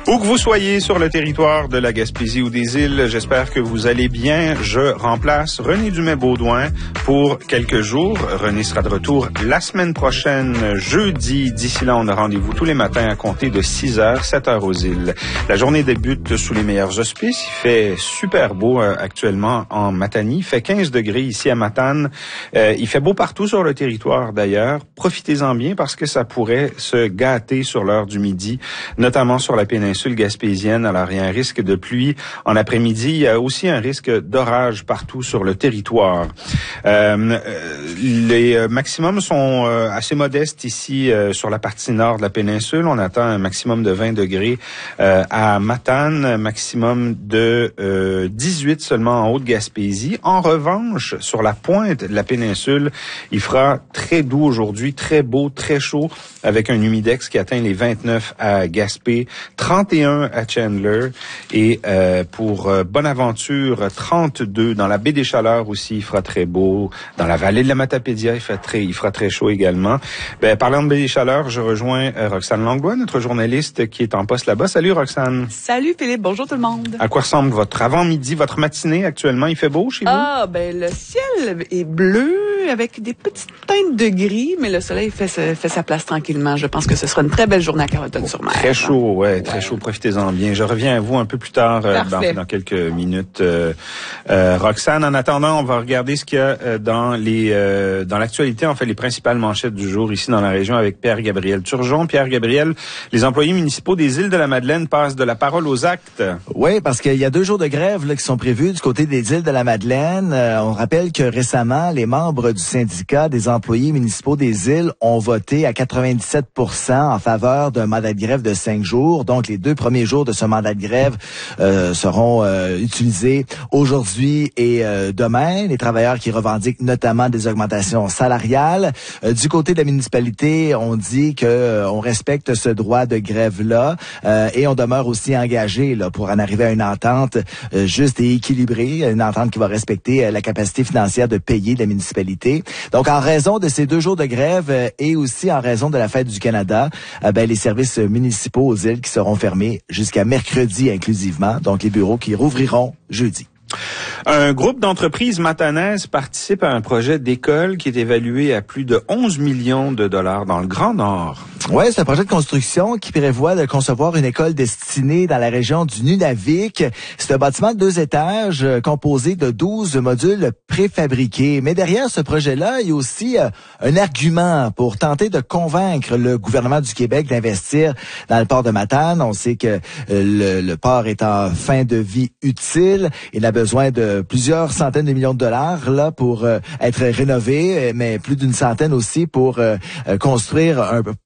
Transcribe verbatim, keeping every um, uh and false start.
Où que vous soyez sur le territoire de la Gaspésie ou des îles, j'espère que vous allez bien. Je remplace René Dumais-Baudouin pour quelques jours. René sera de retour la semaine prochaine, jeudi. D'ici là, on a rendez-vous tous les matins à compter de six heures, sept heures aux îles. La journée débute sous les meilleurs auspices. Il fait super beau euh, actuellement en Matanie. Il fait quinze degrés ici à Matane. Euh, il fait beau partout sur le territoire d'ailleurs. Profitez-en bien parce que ça pourrait se gâter sur l'heure du midi, notamment sur la péninsule gaspésienne. Alors, il y a un risque de pluie en après-midi. Il y a aussi un risque d'orage partout sur le territoire. Euh, les maximums sont euh, assez modestes ici euh, sur la partie nord de la péninsule. On attend un maximum de vingt degrés euh, à Matane, maximum de euh, dix-huit seulement en Haute-Gaspésie. En revanche, sur la pointe de la péninsule, il fera très doux aujourd'hui, très beau, très chaud, avec un humidex qui atteint les vingt-neuf à Gaspé, trente et un à Chandler et euh, pour euh, Bonaventure, trente-deux. Dans la baie des Chaleurs aussi, il fera très beau. Dans la vallée de la Matapédia, il fera très, il fera très chaud également. Ben, parlant de baie des Chaleurs, je rejoins euh, Roxane Langlois, notre journaliste qui est en poste là-bas. Salut Roxane. Salut Philippe, bonjour tout le monde. À quoi ressemble votre avant-midi, votre matinée actuellement? Il fait beau chez vous? Ah, ben le ciel est bleu avec des petites teintes de gris, mais le soleil fait, fait sa place tranquillement. Je pense que ce sera une très belle journée à Carleton-sur-Mer. Très chaud, ouais, ouais. Très chaud. Profitez-en bien. Je reviens à vous un peu plus tard euh, dans, dans quelques minutes. Euh, euh, Roxane, en attendant, on va regarder ce qu'il y a euh, dans les euh, dans l'actualité, en fait, les principales manchettes du jour ici dans la région avec Pierre-Gabriel Turgeon. Pierre-Gabriel, les employés municipaux des îles de la Madeleine passent de la parole aux actes. Oui, parce qu'il y a deux jours de grève là, qui sont prévus du côté des îles de la Madeleine. Euh, on rappelle que récemment, les membres du syndicat des employés municipaux des îles ont voté à quatre-vingt-dix-sept pour cent en faveur d'un mandat de grève de cinq jours. Donc, les deux premiers jours de ce mandat de grève euh, seront euh, utilisés aujourd'hui et euh, demain. Les travailleurs qui revendiquent notamment des augmentations salariales. Euh, du côté de la municipalité, on dit que euh, on respecte ce droit de grève-là euh, et on demeure aussi engagé là, pour en arriver à une entente euh, juste et équilibrée, une entente qui va respecter euh, la capacité financière de payer de la municipalité. Donc, en raison de ces deux jours de grève euh, et aussi en raison de la fête du Canada, euh, ben, les services municipaux aux îles qui seront fermés jusqu'à mercredi inclusivement. Donc, les bureaux qui rouvriront jeudi. Un groupe d'entreprises matanaises participe à un projet d'école qui est évalué à plus de onze millions de dollars dans le Grand Nord. Oui, c'est un projet de construction qui prévoit de concevoir une école destinée dans la région du Nunavik. C'est un bâtiment de deux étages euh, composé de douze modules préfabriqués. Mais derrière ce projet-là, il y a aussi euh, un argument pour tenter de convaincre le gouvernement du Québec d'investir dans le port de Matane. On sait que euh, le, le port est en fin de vie utile. Il a besoin de plusieurs centaines de millions de dollars là pour euh, être rénové, mais plus d'une centaine aussi pour euh, construire un